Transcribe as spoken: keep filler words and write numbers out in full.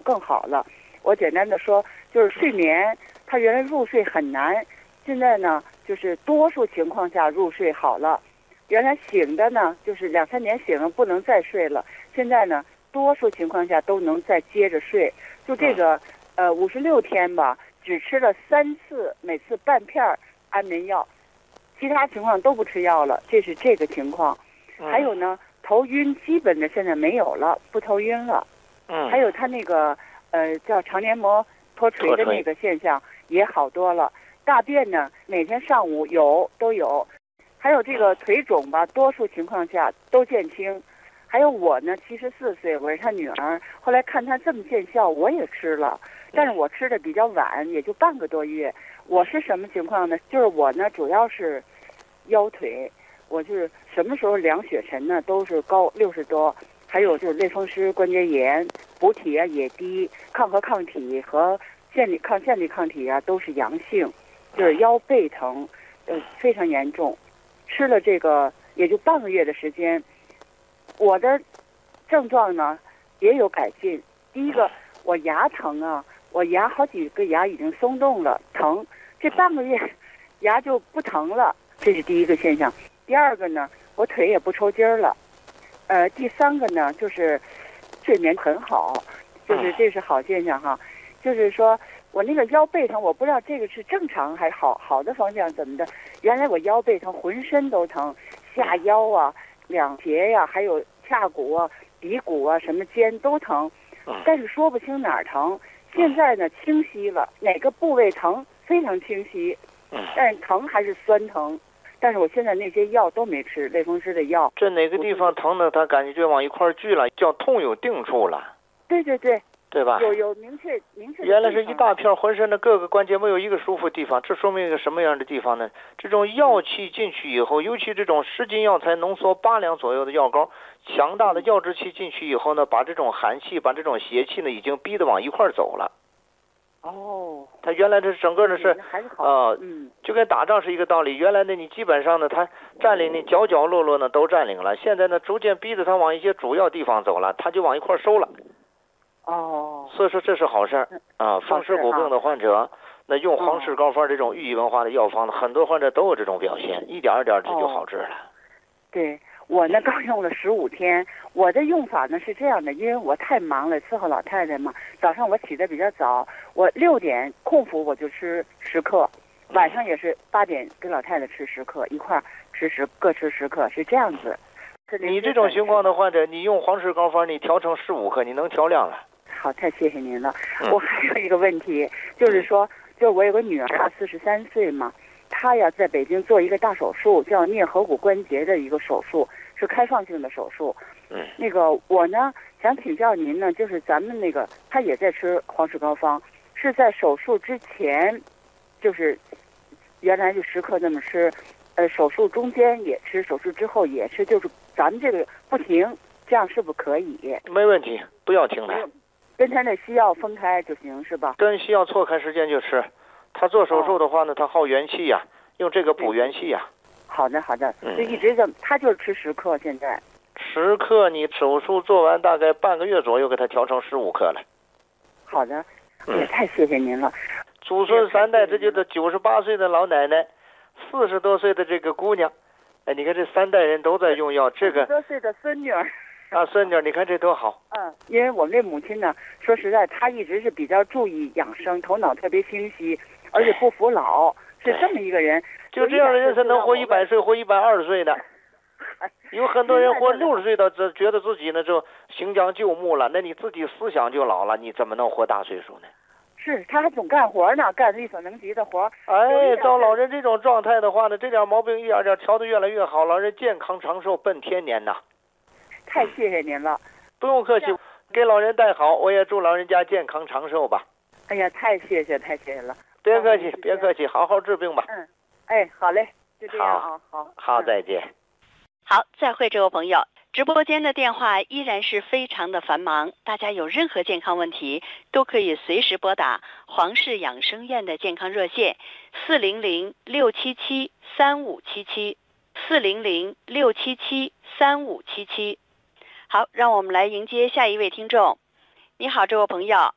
更好了。我简单的说，就是睡眠，他原来入睡很难，现在呢，就是多数情况下入睡好了。原来醒的呢，就是两三年醒了不能再睡了，现在呢，多数情况下都能再接着睡。就这个，呃，五十六天吧，只吃了三次，每次半片安眠药，其他情况都不吃药了。这是这个情况。还有呢，头晕基本的现在没有了，不头晕了。 嗯。 还有他那个呃叫肠黏膜脱垂的那个现象也好多了。大便呢，每天上午有都有。还有这个腿肿吧，多数情况下都减轻。还有我呢，七十四岁，我是他女儿。后来看他这么见效，我也吃了，但是我吃的比较晚，也就半个多月。我是什么情况呢？就是我呢，主要是腰腿，我就是什么时候量血沉呢，都是高六十多。还有就是类风湿关节炎，补体啊也低，抗核抗体和线粒抗线粒抗体啊都是阳性，就是腰背疼，呃非常严重。吃了这个也就半个月的时间，我的症状呢也有改进。第一个，我牙疼啊，我牙好几个牙已经松动了，疼。这半个月牙就不疼了，这是第一个现象。第二个呢，我腿也不抽筋儿了。呃，第三个呢，就是睡眠很好，就是这是好现象哈。就是说我那个腰背疼，我不知道这个是正常还是好好的方向怎么的。原来我腰背疼，浑身都疼，下腰啊、两节呀、啊，还有髂骨啊、骶骨啊，什么肩都疼，但是说不清哪儿疼。现在呢，清晰了，哪个部位疼非常清晰，但是疼还是酸疼。但是我现在那些药都没吃，类风湿的药。 这哪个地方疼呢？他感觉就往一块聚了，叫痛有定处了。 对对对。 对吧？ 有有明确明确。 原来是一大片浑身的各个关节没有一个舒服地方，这说明一个什么样的地方呢？这种药气进去以后，尤其这种十斤药材浓缩八两左右的药膏，强大的药质气进去以后呢，把这种寒气、把这种邪气呢，已经逼得往一块走了。 哦。 他原来这整个的是呃，嗯， 就跟打仗是一个道理。原来呢，你基本上呢，他占领你角角落落呢都占领了，现在呢，逐渐逼着他往一些主要地方走了，他就往一块收了。 哦， 所以说这是好事儿啊！风湿骨病的患者，那用黄氏膏方这种寓意文化的药方呢，很多患者都有这种表现，一点一点这就好治了。 对，我呢刚用了十五天，我的用法呢是这样的，因为我太忙了，伺候老太太嘛，早上我起得比较早，我六点空腹我就吃十克，晚上也是八点跟老太太吃十克，一块儿吃十各吃十克，是这样子。 你这种情况的患者，你用黄氏膏方，你调成十五克，你能调量了。 好，太谢谢您了。我还有一个问题，就是说，就我有个女儿啊，四十三岁嘛，她呀在北京做一个大手术，叫颞颌骨关节的一个手术，是开放性的手术。 嗯。 那个我呢想请教您呢，就是咱们那个她也在吃黄氏膏方，是在手术之前，就是原来就十克那么吃，呃，手术中间也吃，手术之后也吃，就是咱们这个不停，这样是不是可以？ 没问题，不要停的。 跟他那西药分开就行是吧？ 跟西药错开时间就吃。他做手术的话呢，他耗元气呀、啊，用这个补元气呀、 啊。好的好的，就一直就他就是吃十克，现在。 十克，你手术做完大概半个月左右，给他调成十五克了。 好的，也太谢谢您了。 祖孙三代，这就是九十八岁的老奶奶，四十多岁的这个姑娘，哎，你看这三代人都在用药，这个。 四十多岁的孙女儿。 啊，孙女，你看这多好。 嗯，因为我们这母亲呢，说实在，她一直是比较注意养生，头脑特别清晰，而且不服老，是这么一个人。 就这样的人才能活一百岁，活一百二十岁的。有很多人活六十岁的，这觉得自己呢就行将就木了，那你自己思想就老了，你怎么能活大岁数呢？ 是，他还总干活呢，干力所能及的活。 哎，照老人这种状态的话呢，这点毛病一点点调得越来越好，老人健康长寿奔天年呐。 太谢谢您了， 不用客气，给老人带好，我也祝老人家健康长寿吧。 哎呀，太谢谢，太谢谢了。 别客气，别客气，好好治病吧。 嗯，哎，好嘞，就这样啊，好， 好，好，再见。 好，再会，这位朋友。直播间的电话依然是非常的繁忙，大家有任何健康问题都可以随时拨打黄氏养生院的健康热线四零零六七七三五七七四零零六七七三五七七。好，让我们来迎接下一位听众。你好，这位朋友。